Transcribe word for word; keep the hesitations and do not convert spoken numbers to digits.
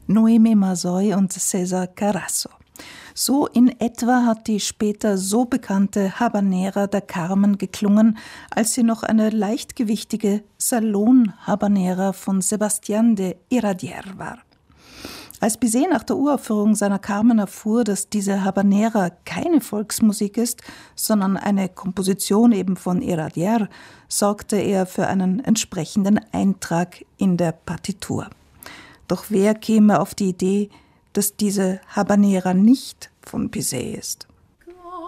Noemi Masoy und César Carasso. So in etwa hat die später so bekannte Habanera der Carmen geklungen, als sie noch eine leichtgewichtige Salon-Habanera von Sebastián de Iradier war. Als Bizet nach der Uraufführung seiner Carmen erfuhr, dass diese Habanera keine Volksmusik ist, sondern eine Komposition eben von Iradier, sorgte er für einen entsprechenden Eintrag in der Partitur. Doch wer käme auf die Idee, dass diese Habanera nicht von Bizet ist?